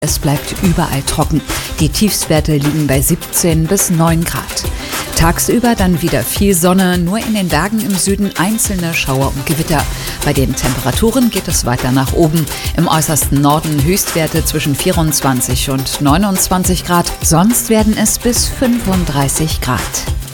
Es bleibt überall trocken. Die Tiefstwerte liegen bei 17 bis 9 Grad. Tagsüber dann wieder viel Sonne, nur in den Bergen im Süden einzelne Schauer und Gewitter. Bei den Temperaturen geht es weiter nach oben. Im äußersten Norden Höchstwerte zwischen 24 und 29 Grad, sonst werden es bis 35 Grad.